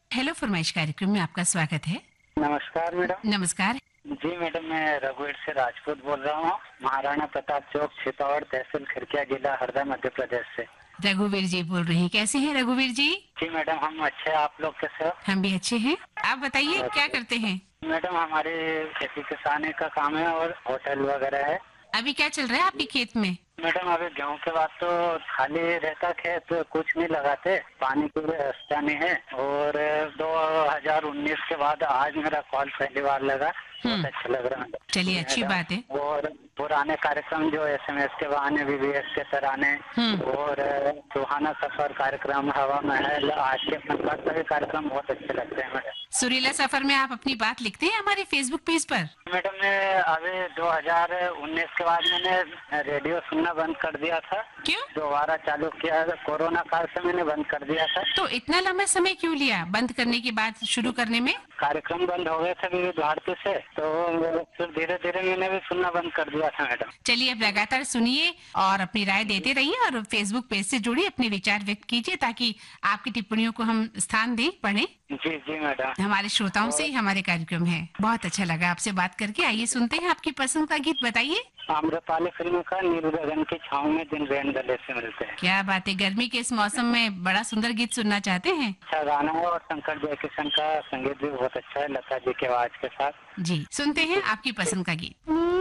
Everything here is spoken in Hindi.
हेलो फरमाइश कार्यक्रम में आपका स्वागत है। नमस्कार मैडम। नमस्कार। जी मैडम, मैं रघुवीर से राजपूत बोल रहा हूँ, महाराणा प्रताप चौक, छितौड़, तहसील खिड़किया, जिला हरदा, मध्य प्रदेश से। रघुवीर जी बोल रहे हैं, कैसे हैं रघुवीर जी? जी मैडम, हम अच्छे हैं, आप लोग कैसे हो? हम भी अच्छे हैं। आप बताइए क्या अच्छा। करते हैं? मैडम, हमारे खेती किसानी का काम है और होटल वगैरह है। अभी क्या चल रहा है आपके खेत में? मैडम, अभी गेहूं के बाद तो खाली रहता खेत, कुछ नहीं लगाते, पानी की व्यवस्था नहीं है। और 2019 के बाद आज मेरा कॉल पहली बार लगा, बहुत हम्म। अच्छा लग रहा है चलिए, जी अच्छी मैडम। बात है। और पुराने कार्यक्रम जो एसएमएस के बहाने, बीबीएस के तराने हम्म। और सुहाना सफर कार्यक्रम, हवा महल, आज के संवाद, सभी कार्यक्रम बहुत अच्छे लगते हैं मैडम। सुरीला सफर में आप अपनी बात लिखते हैं हमारे फेसबुक पेज पर? मैडम, मैं अभी 2019 के बाद मैंने रेडियो सुनना बंद कर दिया था, क्यों? दोबारा चालू किया, कोरोना काल से मैंने बंद कर दिया था। तो इतना लंबा समय क्यों लिया बंद करने के बाद शुरू करने में? कार्यक्रम बंद हो गए थे विविध भारती से, तो फिर धीरे धीरे मैंने भी सुनना बंद कर दिया था मैडम। चलिए, अब लगातार सुनिए और अपनी राय देते रहिए और फेसबुक पेज से जुड़िए, अपने विचार व्यक्त कीजिए ताकि आपकी टिप्पणियों को हम स्थान दें, पढ़ें। जी जी मैडम। हमारे श्रोताओं से ही हमारे कार्यक्रम है। बहुत अच्छा लगा आपसे बात करके। आइए सुनते हैं आपकी पसंद का गीत, बताइए। आम्रपाली फिल्म का नील गगन की छाँव में दिन बहन गले से मिलते हैं। क्या बात है, गर्मी के इस मौसम में बड़ा सुंदर गीत सुनना चाहते हैं। अच्छा गाना है और शंकर जयकिशन का संगीत भी बहुत अच्छा है, लता जी की आवाज के साथ। जी, सुनते हैं आपकी पसंद का गीत।